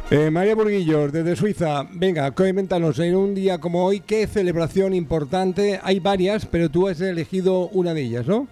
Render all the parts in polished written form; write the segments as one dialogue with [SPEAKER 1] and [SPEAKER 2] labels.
[SPEAKER 1] María Burguillos, desde Suiza, venga, coméntanos, en un día como hoy, ¿qué celebración importante? Hay varias, pero tú has elegido una de ellas, ¿no?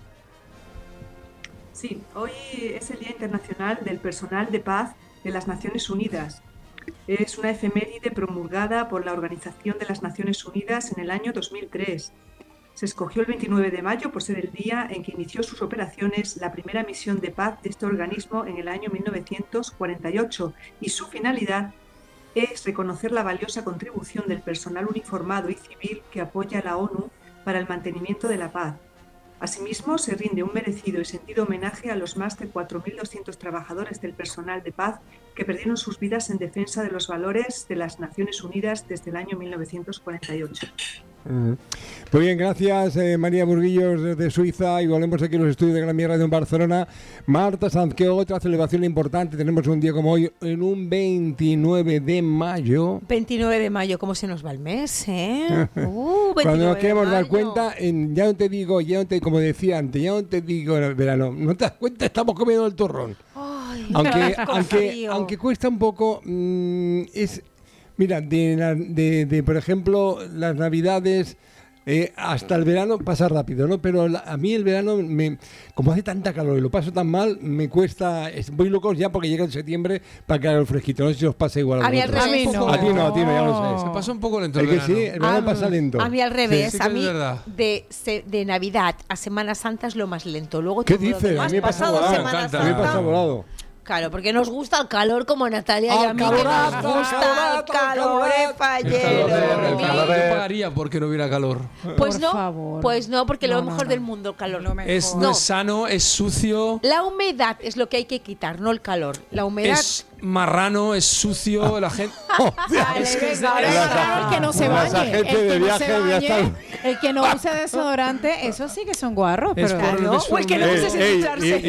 [SPEAKER 2] Sí, hoy es el Día Internacional del Personal de Paz de las Naciones Unidas. Es una efeméride promulgada por la Organización de las Naciones Unidas en el año 2003. Se escogió el 29 de mayo por ser el día en que inició sus operaciones la primera misión de paz de este organismo en el año 1948 y su finalidad es reconocer la valiosa contribución del personal uniformado y civil que apoya a la ONU para el mantenimiento de la paz. Asimismo, se rinde un merecido y sentido homenaje a los más de 4.200 trabajadores del personal de paz que perdieron sus vidas en defensa de los valores de las Naciones Unidas desde el año 1948.
[SPEAKER 1] Muy bien, gracias María Burguillos desde Suiza, y volvemos aquí a los estudios de Gran Vía Radio en Barcelona. Marta Sanz, ¿qué otra celebración importante tenemos un día como hoy, en un 29 de mayo?
[SPEAKER 3] 29 de mayo, ¿cómo se nos va el mes,
[SPEAKER 1] Cuando nos queremos dar cuenta, ya no te digo, como decía antes, ya no te digo en el verano, ¿no te das cuenta? Estamos comiendo el turrón.
[SPEAKER 3] Ay,
[SPEAKER 1] aunque cuesta un poco, mira, por ejemplo, las Navidades, hasta el verano pasa rápido, ¿no? Pero a mí el verano, como hace tanta calor y lo paso tan mal, me cuesta, voy loco ya porque llega en septiembre para que haga el fresquito. No sé si os pasa igual a vosotros.
[SPEAKER 3] A mí no.
[SPEAKER 1] A ti no, ya lo sé.
[SPEAKER 4] Se pasa un poco lento el
[SPEAKER 1] Es que
[SPEAKER 4] verano.
[SPEAKER 1] sí, el verano pasa lento.
[SPEAKER 3] A mí al revés,
[SPEAKER 4] Sí,
[SPEAKER 3] a mí
[SPEAKER 4] es
[SPEAKER 3] de Navidad a Semana Santa es lo más lento. Luego
[SPEAKER 1] ¿Qué
[SPEAKER 3] todo lo
[SPEAKER 1] dices?
[SPEAKER 3] demás,
[SPEAKER 1] A mí me pasa
[SPEAKER 3] pasado
[SPEAKER 1] volado.
[SPEAKER 3] Semana
[SPEAKER 4] A
[SPEAKER 1] A mí me pasa
[SPEAKER 3] Santa.
[SPEAKER 1] volado.
[SPEAKER 3] Claro, porque nos gusta el calor como a Natalia y a mí, que nos
[SPEAKER 1] calorazo,
[SPEAKER 3] gusta el calor,
[SPEAKER 4] El
[SPEAKER 3] fallero.
[SPEAKER 4] calor, yo pagaría porque no hubiera calor.
[SPEAKER 3] Pues
[SPEAKER 5] Por favor.
[SPEAKER 3] porque lo
[SPEAKER 5] No,
[SPEAKER 3] mejor
[SPEAKER 5] no.
[SPEAKER 3] del mundo, el calor.
[SPEAKER 5] Lo mejor.
[SPEAKER 4] No es sano, es sucio,
[SPEAKER 3] La humedad es lo que hay que quitar, no el calor. La humedad.
[SPEAKER 4] es marrano, es sucio, la gente...
[SPEAKER 3] Vale,
[SPEAKER 4] es que es
[SPEAKER 3] venga,
[SPEAKER 4] de-
[SPEAKER 5] Ahora
[SPEAKER 4] es-
[SPEAKER 5] es raro el que no se
[SPEAKER 1] Las
[SPEAKER 5] bañe.
[SPEAKER 1] agencias
[SPEAKER 5] El
[SPEAKER 1] de
[SPEAKER 5] que no
[SPEAKER 1] viaje
[SPEAKER 5] se
[SPEAKER 1] ya
[SPEAKER 5] bañe,
[SPEAKER 1] están.
[SPEAKER 5] el que no use desodorante, eso sí que son guarros.
[SPEAKER 4] Es
[SPEAKER 5] Pero
[SPEAKER 4] por-
[SPEAKER 3] Claro,
[SPEAKER 4] es
[SPEAKER 3] o el que no
[SPEAKER 4] por-
[SPEAKER 3] use sin ducharse.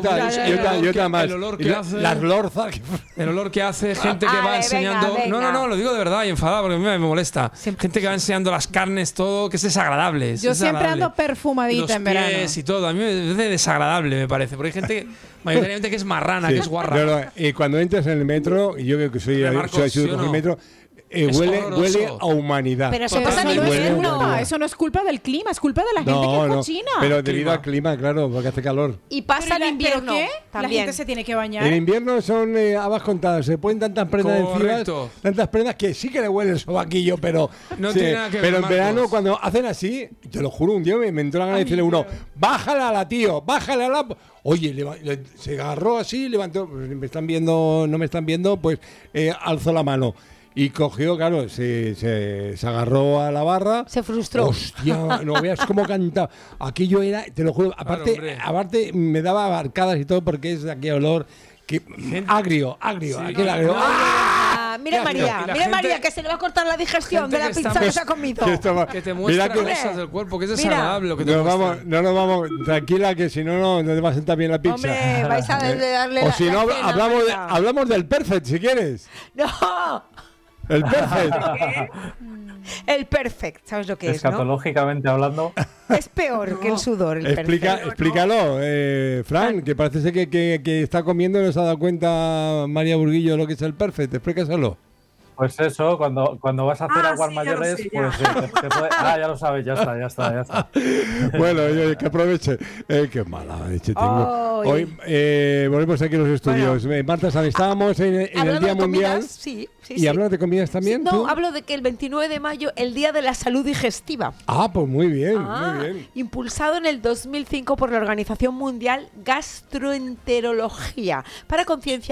[SPEAKER 1] Y otra más.
[SPEAKER 4] El olor que
[SPEAKER 1] Y
[SPEAKER 4] hace.
[SPEAKER 1] Las lorzas.
[SPEAKER 4] El olor que hace gente que va
[SPEAKER 3] Vale,
[SPEAKER 4] enseñando...
[SPEAKER 3] venga.
[SPEAKER 4] No, lo digo de verdad y enfadado porque a mí me molesta. Gente que va enseñando las carnes, todo, que es desagradable.
[SPEAKER 5] yo siempre ando perfumadita
[SPEAKER 4] los
[SPEAKER 5] en verano.
[SPEAKER 4] pies y todo. A mí me parece desagradable, me parece. Porque hay gente, mayoritariamente, que es marrana,
[SPEAKER 1] Sí.
[SPEAKER 4] que es guarra.
[SPEAKER 1] No, y cuando entras en el metro, y yo veo que soy
[SPEAKER 4] Marcos, ¿sí o no?
[SPEAKER 1] el metro,
[SPEAKER 4] Es
[SPEAKER 1] huele
[SPEAKER 4] horroroso.
[SPEAKER 1] a humanidad.
[SPEAKER 3] Pero eso
[SPEAKER 5] Pero
[SPEAKER 3] pasa
[SPEAKER 5] eso
[SPEAKER 3] en
[SPEAKER 5] no,
[SPEAKER 1] Huele
[SPEAKER 5] es
[SPEAKER 1] a
[SPEAKER 3] invierno.
[SPEAKER 1] humanidad.
[SPEAKER 5] eso no es culpa del clima, es culpa de la gente que es cochina.
[SPEAKER 1] Pero debido
[SPEAKER 4] Clima.
[SPEAKER 1] al clima, claro, porque hace calor.
[SPEAKER 3] Y pasa en invierno
[SPEAKER 5] ¿Pero qué? La
[SPEAKER 3] también.
[SPEAKER 5] gente se tiene que bañar.
[SPEAKER 1] En invierno son habas contadas, se ponen tantas prendas
[SPEAKER 4] Correcto.
[SPEAKER 1] encima, tantas prendas que sí que le huele el sobaquillo, pero
[SPEAKER 4] No
[SPEAKER 1] sí,
[SPEAKER 4] tiene nada que ver,
[SPEAKER 1] pero en
[SPEAKER 4] Marcos.
[SPEAKER 1] verano cuando hacen así, te lo juro, un día me entró la gana de decirle a uno, bájala a la tío, bájala a la... Oye, se agarró así, levantó, me están viendo, no me están viendo, pues alzó la mano. Y cogió, claro, se agarró a la barra.
[SPEAKER 3] Se frustró.
[SPEAKER 1] Hostia, no veas cómo canta. Aquello era, te lo juro,
[SPEAKER 4] hombre.
[SPEAKER 1] aparte me daba arcadas y todo porque es aquel olor que agrio, aquel agrio. ¡Ah!
[SPEAKER 3] Mira
[SPEAKER 1] Qué
[SPEAKER 3] María,
[SPEAKER 4] asco. Y la
[SPEAKER 3] mira
[SPEAKER 4] gente-
[SPEAKER 3] María, que se le va a cortar la digestión
[SPEAKER 4] gente
[SPEAKER 3] de la
[SPEAKER 4] que
[SPEAKER 3] pizza
[SPEAKER 4] está-
[SPEAKER 3] que se ha comido.
[SPEAKER 1] Que esto va-
[SPEAKER 4] Que te
[SPEAKER 1] Mira
[SPEAKER 4] muestra
[SPEAKER 1] que-
[SPEAKER 4] cosas del cuerpo, que es desagradable lo que te
[SPEAKER 1] No
[SPEAKER 4] muestra.
[SPEAKER 1] nos vamos, tranquila, que si no te va a sentar bien la pizza.
[SPEAKER 3] Hombre, vais a darle
[SPEAKER 1] O
[SPEAKER 3] la-
[SPEAKER 1] si
[SPEAKER 3] la
[SPEAKER 1] no,
[SPEAKER 3] cena, venga.
[SPEAKER 1] hablamos del perfect, si quieres.
[SPEAKER 3] No,
[SPEAKER 1] El perfect.
[SPEAKER 3] el perfect, ¿sabes lo que es, no?
[SPEAKER 6] Escatológicamente hablando,
[SPEAKER 3] Es peor que el sudor, el perfect.
[SPEAKER 1] Explícalo, Fran, que parece ser que está comiendo y no se ha dado cuenta María Burguillo lo que es el perfect. Explícaselo.
[SPEAKER 6] pues eso, cuando vas a hacer aguas
[SPEAKER 2] sí, ya lo
[SPEAKER 6] mayores,
[SPEAKER 2] sé,
[SPEAKER 6] pues te puede- ya lo sabes, ya está.
[SPEAKER 1] Bueno, oye, que aproveche. Qué mala leche tengo.
[SPEAKER 3] Ay.
[SPEAKER 1] Hoy volvemos aquí a los estudios. Marta Sanz, estábamos en el
[SPEAKER 3] Hablando
[SPEAKER 1] Día
[SPEAKER 3] de
[SPEAKER 1] Mundial.
[SPEAKER 3] comidas, sí.
[SPEAKER 1] ¿Y hablas de comidas también?
[SPEAKER 3] No,
[SPEAKER 1] tú?
[SPEAKER 3] hablo de que el 29 de mayo, el Día de la Salud Digestiva.
[SPEAKER 1] Ah, pues muy bien,
[SPEAKER 3] Ah,
[SPEAKER 1] muy bien.
[SPEAKER 3] impulsado en el 2005 por la Organización Mundial Gastroenterología para concienciar